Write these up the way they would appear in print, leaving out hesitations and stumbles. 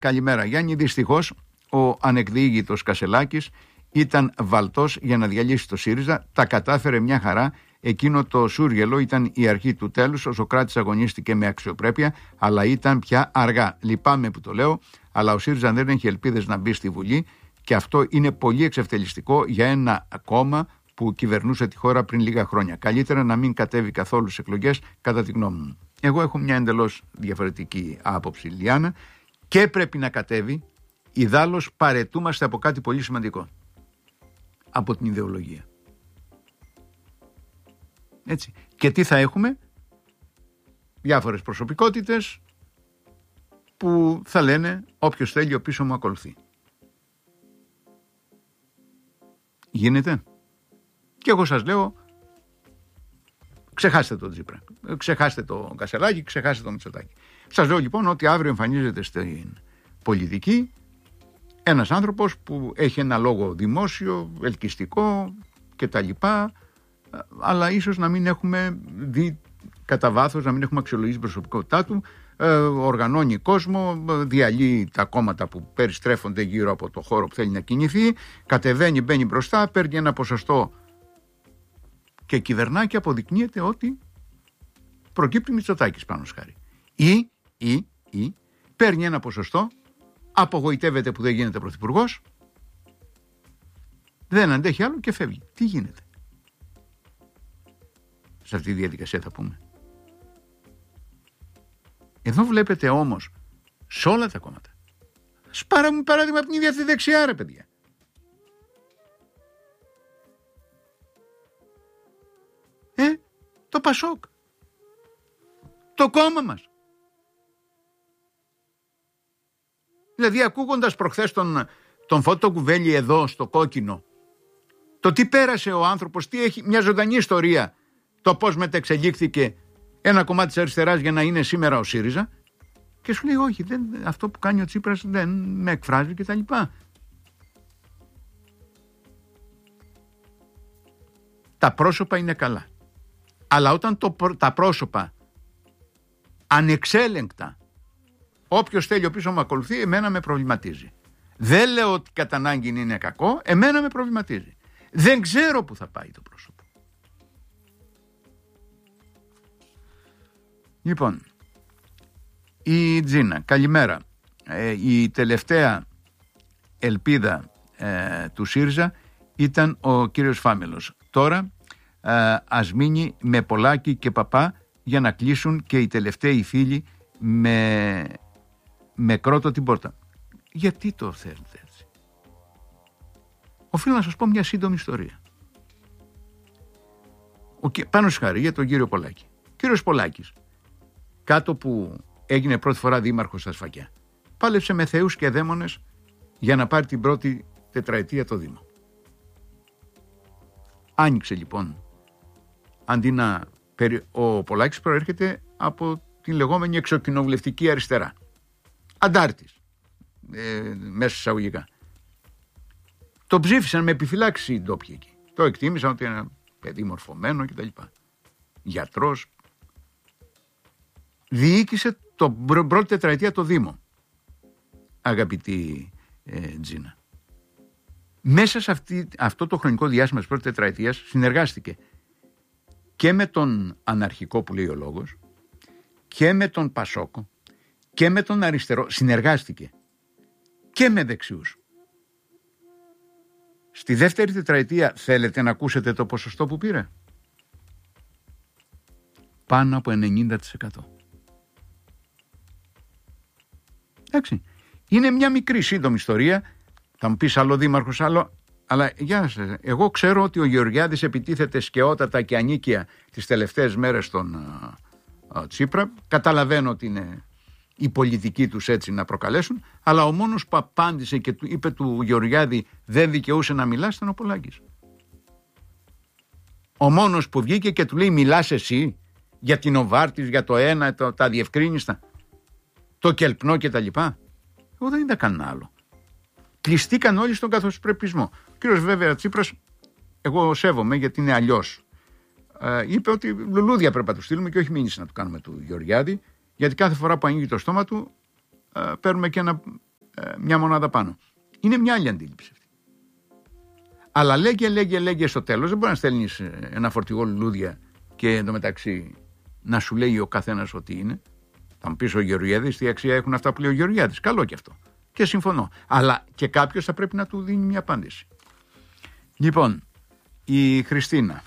Καλημέρα Γιάννη. Δυστυχώς ο ανεκδιήγητος Κασελάκης ήταν βαλτός για να διαλύσει το ΣΥΡΙΖΑ. Τα κατάφερε μια χαρά. Εκείνο το σούργελο ήταν η αρχή του τέλους. Ο Σωκράτης αγωνίστηκε με αξιοπρέπεια, αλλά ήταν πια αργά. Λυπάμαι που το λέω, αλλά ο ΣΥΡΙΖΑ δεν έχει ελπίδες να μπει στη Βουλή και αυτό είναι πολύ εξευτελιστικό για ένα κόμμα που κυβερνούσε τη χώρα πριν λίγα χρόνια. Καλύτερα να μην κατέβει καθόλου στις εκλογές, κατά τη γνώμη μου. Εγώ έχω μια εντελώς διαφορετική άποψη, Λιάννα, και πρέπει να κατέβει. Ιδάλλως παρετούμαστε από κάτι πολύ σημαντικό. Από την ιδεολογία. Έτσι. Και τι θα έχουμε? Διάφορες προσωπικότητες που θα λένε όποιος θέλει ο πίσω μου ακολουθεί. Γίνεται? Και εγώ σας λέω, ξεχάστε τον Τσίπρα, ξεχάστε τον Κασελάκη, ξεχάστε τον Μητσοτάκη. Σας λέω λοιπόν ότι αύριο εμφανίζεται στην πολιτική ένας άνθρωπος που έχει ένα λόγο δημόσιο, ελκυστικό κτλ. Αλλά ίσως να μην έχουμε δει κατά βάθος, να μην έχουμε αξιολογήσει την προσωπικότητά του. Οργανώνει κόσμο, διαλύει τα κόμματα που περιστρέφονται γύρω από το χώρο που θέλει να κινηθεί, κατεβαίνει, μπαίνει μπροστά, παίρνει ένα ποσοστό και κυβερνά και αποδεικνύεται ότι προκύπτει Μητσοτάκης πάνω σχάρι. Ή παίρνει ένα ποσοστό, απογοητεύεται που δεν γίνεται πρωθυπουργός, δεν αντέχει άλλο και φεύγει. Τι γίνεται σε αυτή τη διαδικασία, θα πούμε? Εδώ βλέπετε όμως σε όλα τα κόμματα. Σπάρα παράδειγμα από την ίδια τη δεξιά, ρε παιδιά. Το Πασόκ. Το κόμμα μας. Δηλαδή ακούγοντας προχθές τον Φώτο Κουβέλη εδώ στο κόκκινο, το τι πέρασε ο άνθρωπος, τι έχει, μια ζωντανή ιστορία, το πώς μετεξελίχθηκε ένα κομμάτι της αριστεράς για να είναι σήμερα ο ΣΥΡΙΖΑ, και σου λέει όχι, αυτό που κάνει ο Τσίπρας δεν με εκφράζει κτλ. Τα πρόσωπα είναι καλά. Αλλά όταν τα πρόσωπα ανεξέλεγκτα, όποιος θέλει ο πίσω μου ακολουθεί, εμένα με προβληματίζει. Δεν λέω ότι κατά ανάγκη είναι κακό, εμένα με προβληματίζει. Δεν ξέρω που θα πάει το πρόσωπο. Λοιπόν, η Τζίνα, καλημέρα. Η τελευταία ελπίδα του ΣΥΡΙΖΑ ήταν ο κύριος Φάμελος. Τώρα ας μείνει με Πολάκη και Παπά για να κλείσουν και οι τελευταίοι φίλοι με κρότο την πόρτα. Γιατί το θέλετε έτσι? Οφείλω να σας πω μια σύντομη ιστορία. Πάνω σχάρι για τον κύριο Πολάκη. Ο κύριος Πολάκης, κάτω που έγινε πρώτη φορά δήμαρχος στα Σφακιά, πάλεψε με θεούς και δαίμονες για να πάρει την πρώτη τετραετία το Δήμο. Άνοιξε λοιπόν, αντί να... Ο Πολάκης προέρχεται από την λεγόμενη εξοκοινοβουλευτική αριστερά. Αντάρτης, μέσα εισαγωγικά. Το ψήφισαν με επιφυλάξει οι ντόπιοι εκεί. Το εκτίμησαν ότι είναι ένα παιδί μορφωμένο κτλ. Γιατρός. Διοίκησε τον πρώτη τετραετία το Δήμο, αγαπητή Τζίνα. Μέσα σε αυτό το χρονικό διάστημα της πρώτης τετραετίας συνεργάστηκε και με τον αναρχικό που λέει ο λόγος και με τον Πασόκο και με τον αριστερό. Συνεργάστηκε και με δεξιούς. Στη δεύτερη τετραετία θέλετε να ακούσετε το ποσοστό που πήρε? Πάνω από 90%. Εντάξει. Είναι μια μικρή σύντομη ιστορία. Θα μου πεις άλλο δήμαρχος, άλλο. Αλλά για σας, εγώ ξέρω ότι ο Γεωργιάδης επιτίθεται σκαιότατα και ανίκεια τις τελευταίες μέρες στον Τσίπρα. Καταλαβαίνω ότι είναι η πολιτική τους έτσι να προκαλέσουν. Αλλά ο μόνος που απάντησε και είπε του Γεωργιάδη δεν δικαιούσε να μιλάς ήταν ο Πολάκης. Ο μόνος που βγήκε και του λέει μιλάς εσύ για την Οβάρτης, για το ένα, τα διευκρίνηστα, το κελπνό κτλ. Εγώ δεν είδα κανένα άλλο. Κλειστήκαν όλοι στον καθοσπρεπισμό. Ο κύριος βέβαια Τσίπρας, εγώ σέβομαι γιατί είναι αλλιώς. Είπε ότι λουλούδια πρέπει να του στείλουμε και όχι μήνυση να του κάνουμε του Γεωργιάδη, γιατί κάθε φορά που ανοίγει το στόμα του παίρνουμε και ένα μια μονάδα πάνω. Είναι μια άλλη αντίληψη αυτή. Αλλά λέγε στο τέλος, δεν μπορεί να στέλνεις ένα φορτηγό λουλούδια και εντωμεταξύ να σου λέει ο καθένας ότι είναι. Θα μου πεις ο Γεωργιάδης, τι αξία έχουν αυτά που λέει ο Γεωργιάδης. Καλό και αυτό. Και συμφωνώ. Αλλά και κάποιος θα πρέπει να του δίνει μια απάντηση. Λοιπόν, η Χριστίνα.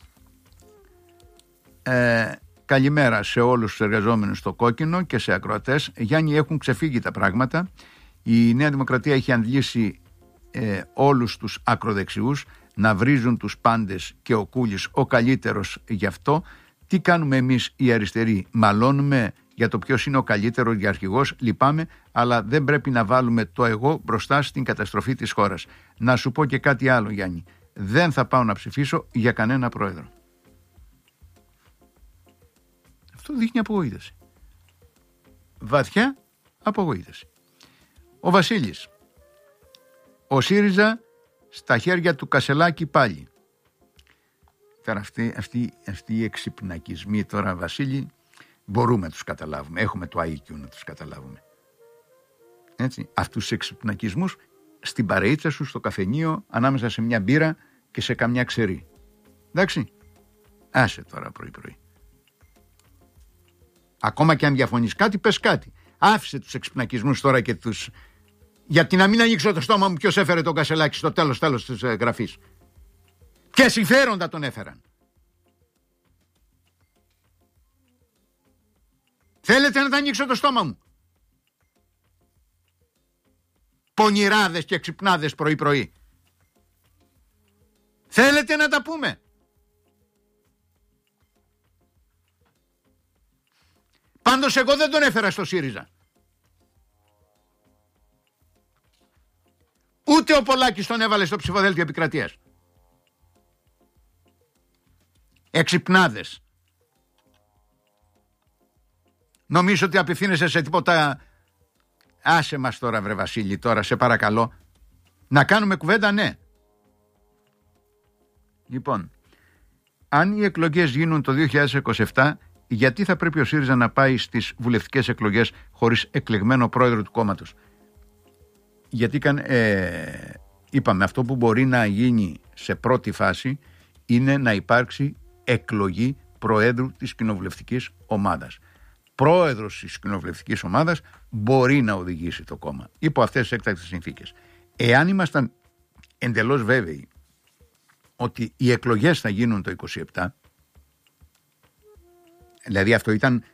Καλημέρα σε όλους τους εργαζόμενους στο Κόκκινο και σε ακροατές. Γιάννη, έχουν ξεφύγει τα πράγματα. Η Νέα Δημοκρατία έχει αντλήσει όλους τους ακροδεξιούς να βρίζουν τους πάντες και ο Κούλης ο καλύτερος γι' αυτό. Τι κάνουμε εμείς οι αριστεροί? Μαλώνουμε για το ποιος είναι ο καλύτερος για αρχηγός. Λυπάμαι, αλλά δεν πρέπει να βάλουμε το εγώ μπροστά στην καταστροφή της χώρας. Να σου πω και κάτι άλλο, Γιάννη. Δεν θα πάω να ψηφίσω για κανένα πρόεδρο. Αυτό δείχνει απογοήτευση. Βαθιά απογοήτευση. Ο Βασίλης. Ο ΣΥΡΙΖΑ στα χέρια του Κασελάκη πάλι. Τώρα αυτοί οι εξυπνακισμοί τώρα, Βασίλη, μπορούμε να τους καταλάβουμε. Έχουμε το IQ να τους καταλάβουμε. Έτσι, αυτούς τους εξυπνακισμούς στην παρεΐτσα σου, στο καφενείο, ανάμεσα σε μια μπύρα και σε καμιά ξερή. Εντάξει, άσε τώρα πρωί-πρωί. Ακόμα και αν διαφωνείς κάτι, πες κάτι. Άφησε τους εξυπνακισμούς τώρα και τους... Γιατί να μην ανοίξω το στόμα μου ποιος έφερε τον Κασελάκη στο τέλος της γραφής. Ποια συμφέροντα τον έφεραν. Θέλετε να τα ανοίξω το στόμα μου? Πονηράδες και ξυπνάδες πρωί-πρωί. Θέλετε να τα πούμε? Πάντως εγώ δεν τον έφερα στο ΣΥΡΙΖΑ. Ούτε ο Πολάκης τον έβαλε στο ψηφοδέλτιο επικρατείας. Εξυπνάδες. Νομίζω ότι απευθύνεσαι σε τίποτα. Άσε μας τώρα, βρε Βασίλη, τώρα σε παρακαλώ. Να κάνουμε κουβέντα, ναι. Λοιπόν, αν οι εκλογές γίνουν το 2027, γιατί θα πρέπει ο ΣΥΡΙΖΑ να πάει στις βουλευτικές εκλογές χωρίς εκλεγμένο πρόεδρο του κόμματος? Γιατί είπαμε, αυτό που μπορεί να γίνει σε πρώτη φάση είναι να υπάρξει εκλογή προέδρου της κοινοβουλευτικής ομάδας. Πρόεδρος της κοινοβουλευτικής ομάδας μπορεί να οδηγήσει το κόμμα υπό αυτές τις έκτακτες συνθήκες. Εάν ήμασταν εντελώς βέβαιοι ότι οι εκλογές θα γίνουν το 27, δηλαδή αυτό ήταν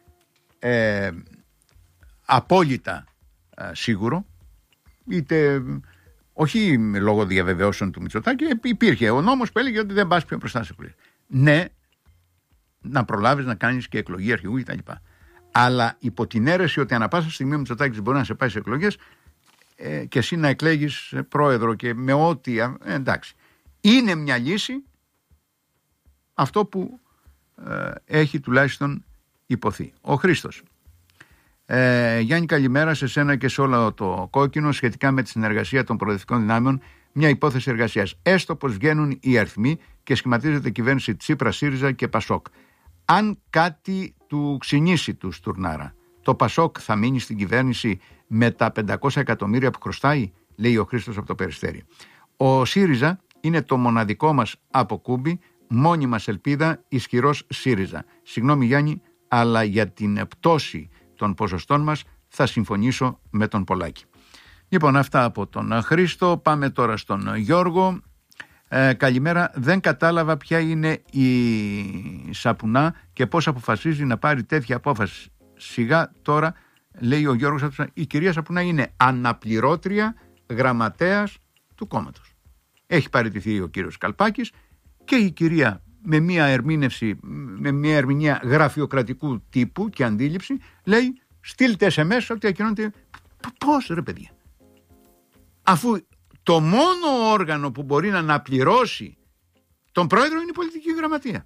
απόλυτα σίγουρο, είτε όχι λόγω διαβεβαιώσεων του Μητσοτάκη, υπήρχε ο νόμος που έλεγε ότι δεν πας πιο μπροστά σε εκλογές. Ναι, να προλάβεις να κάνεις και εκλογή αρχηγού κτλ. Αλλά υπό την αίρεση ότι ανά πάσα στιγμή ο Μητσοτάκης μπορεί να σε πάει σε εκλογές και εσύ να εκλέγεις πρόεδρο και με ό,τι. Εντάξει. Είναι μια λύση αυτό που έχει τουλάχιστον υποθεί. Ο Χρήστος. Γιάννη, καλημέρα σε σένα και σε όλο το Κόκκινο σχετικά με τη συνεργασία των προοδευτικών δυνάμεων. Μια υπόθεση εργασίας. Έστω πως βγαίνουν οι αριθμοί και σχηματίζεται κυβέρνηση Τσίπρα, ΣΥΡΙΖΑ και ΠΑΣΟΚ. Αν κάτι του ξυνήσει του Στουρνάρα, το ΠΑΣΟΚ θα μείνει στην κυβέρνηση με τα 500 εκατομμύρια που χρωστάει, λέει ο Χρήστος από το Περιστέρι. Ο ΣΥΡΙΖΑ είναι το μοναδικό μας αποκούμπι, μόνη μας ελπίδα, ισχυρός ΣΥΡΙΖΑ. Συγγνώμη Γιάννη, αλλά για την πτώση των ποσοστών μας θα συμφωνήσω με τον Πολάκη. Λοιπόν, αυτά από τον Χρήστο. Πάμε τώρα στον Γιώργο. Καλημέρα. Δεν κατάλαβα ποια είναι η Σαπουνά και πώς αποφασίζει να πάρει τέτοια απόφαση. Σιγά τώρα, λέει ο Γιώργος. Η κυρία Σαπουνά είναι αναπληρώτρια γραμματέας του κόμματος. Έχει παραιτηθεί ο κύριος Καλπάκης και η κυρία με μια ερμηνεία γραφειοκρατικού τύπου και αντίληψη λέει στείλτε SMS ότι ακοινώνεται. Πώς ρε παιδιά? Αφού το μόνο όργανο που μπορεί να αναπληρώσει τον πρόεδρο είναι η πολιτική γραμματεία.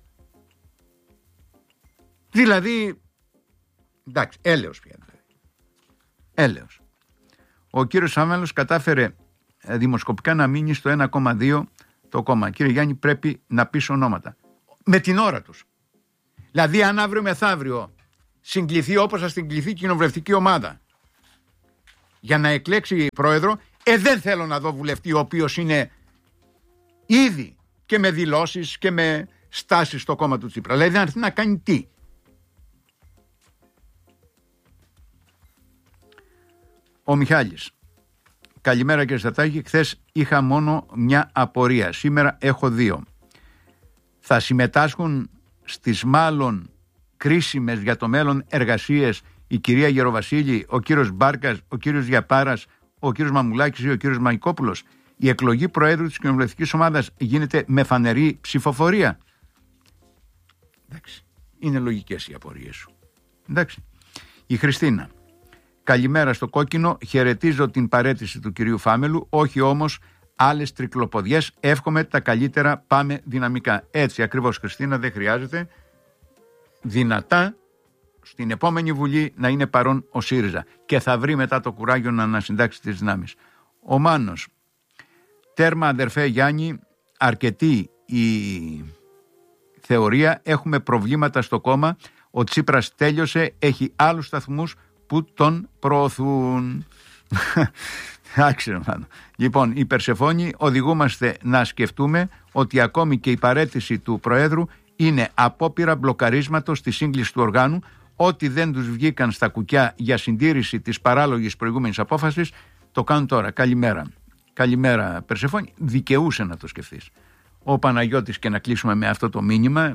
Δηλαδή, εντάξει, έλεος πια. Έλεος. Ο κύριος Σάμελος κατάφερε δημοσκοπικά να μείνει στο 1,2 το κόμμα. Κύριε Γιάννη, πρέπει να πεις ονόματα. Με την ώρα τους. Δηλαδή, αν αύριο μεθαύριο συγκληθεί όπως θα συγκληθεί η κοινοβουλευτική ομάδα για να εκλέξει πρόεδρο, δεν θέλω να δω βουλευτή ο οποίος είναι ήδη και με δηλώσεις και με στάσεις στο κόμμα του Τσίπρα. Δηλαδή να έρθει να κάνει τι. Ο Μιχάλης. Καλημέρα κύριε Στατάκη. Χθες είχα μόνο μια απορία. Σήμερα έχω 2. Θα συμμετάσχουν στις μάλλον κρίσιμες για το μέλλον εργασίες η κυρία Γεροβασίλη, ο κύριος Μπάρκας, ο κύριος Διαπάρας, ο κύριος Μαμουλάκης ή ο κύριος Μαϊκόπουλος? Η εκλογή προέδρου της κοινοβουλευτικής ομάδας γίνεται με φανερή ψηφοφορία? Εντάξει, είναι λογικές οι απορίες σου. Εντάξει. Η Χριστίνα. Καλημέρα στο κόκκινο. Χαιρετίζω την παρέτηση του κυρίου Φάμελου, όχι όμως άλλες τρικλοποδιές. Εύχομαι τα καλύτερα. Πάμε δυναμικά. Έτσι ακριβώς, Χριστίνα, δεν χρειάζεται. Δυνατά στην επόμενη Βουλή να είναι παρόν ο ΣΥΡΙΖΑ και θα βρει μετά το κουράγιο να ανασυντάξει τις δυνάμεις. Ο Μάνος. Τέρμα αδερφέ Γιάννη, αρκετή η θεωρία. Έχουμε προβλήματα στο κόμμα. Ο Τσίπρας τέλειωσε, έχει άλλους σταθμούς που τον προωθούν. Άξιο, λοιπόν, η Περσεφόνη, οδηγούμαστε να σκεφτούμε ότι ακόμη και η παρέτηση του Προέδρου είναι απόπειρα μπλοκαρίσματος της σύγκλησης του οργάνου. Ό,τι δεν τους βγήκαν στα κουκιά για συντήρηση της παράλογης προηγούμενης απόφασης, το κάνουν τώρα. Καλημέρα. Καλημέρα, Περσεφόνη. Δικαιούσε να το σκεφτείς. Ο Παναγιώτης, και να κλείσουμε με αυτό το μήνυμα,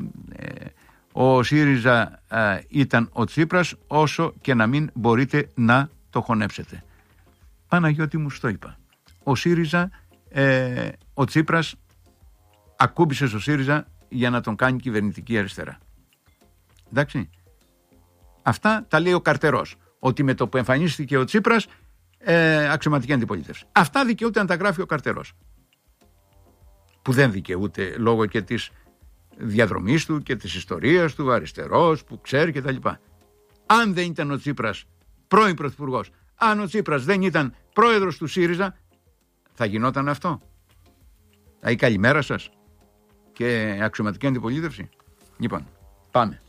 ο ΣΥΡΙΖΑ ήταν ο Τσίπρας, όσο και να μην μπορείτε να το χωνέψετε. Παναγιώτη μου, στο είπα. Ο ΣΥΡΙΖΑ, ο Τσίπρας ακούμπησε στο ΣΥΡΙΖΑ για να τον κάνει κυβερνητική αριστερά. Εντάξει. Αυτά τα λέει ο Καρτερός. Ότι με το που εμφανίστηκε ο Τσίπρας, αξιωματική αντιπολίτευση. Αυτά δικαιούται να τα γράφει ο Καρτερός. Που δεν δικαιούται λόγω και της διαδρομής του και της ιστορίας του, αριστερός που ξέρει κτλ. Αν δεν ήταν ο Τσίπρας πρώην πρωθυπουργός, αν ο Τσίπρας δεν ήταν πρόεδρος του ΣΥΡΙΖΑ, θα γινόταν αυτό? Δηλαδή καλημέρα σας και αξιωματική αντιπολίτευση. Λοιπόν, πάμε.